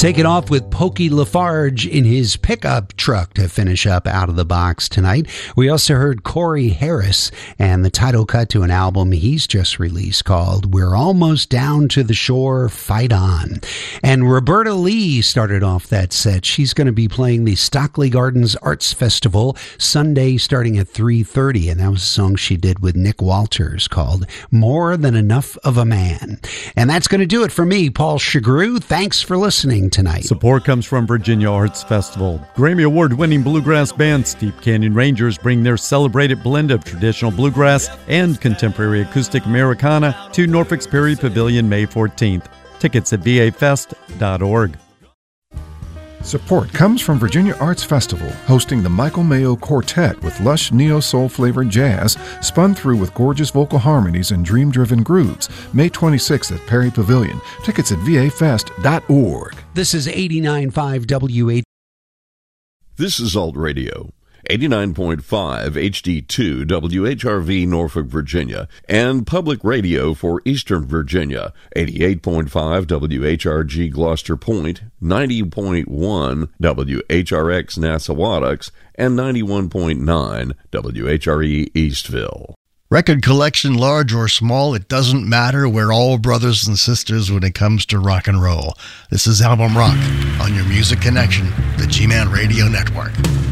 Taking off with Pokey Lafarge in his pickup truck to finish up Out of the Box tonight. We also heard Corey Harris and the title cut to an album he's just released called We're Almost Down to the Shore, Fight On. And Roberta Lee started off that set. She's going to be playing the Stockley Gardens Arts Festival Sunday starting at 3:30, and that was a song she did with Nick Walters called More Than Enough of a Man. And that's going to do it for me, Paul Chagru. Thanks for listening tonight. Support comes from Virginia Arts Festival. Grammy Award-winning bluegrass band Steep Canyon Rangers bring their celebrated blend of traditional bluegrass and contemporary acoustic Americana to Norfolk's Perry Pavilion May 14th. Tickets at vafest.org. Support comes from Virginia Arts Festival, hosting the Michael Mayo Quartet with lush neo-soul-flavored jazz, spun through with gorgeous vocal harmonies and dream-driven grooves. May 26th at Perry Pavilion. Tickets at vafest.org. This is 89.5 WH. This is Alt Radio. 89.5 HD2 WHRV Norfolk, Virginia, and Public Radio for Eastern Virginia, 88.5 WHRG Gloucester Point, 90.1 WHRX Nassawadox, and 91.9 WHRE Eastville. Record collection, large or small, it doesn't matter. We're all brothers and sisters when it comes to rock and roll. This is Album Rock on your Music Connection, the G-Man Radio Network.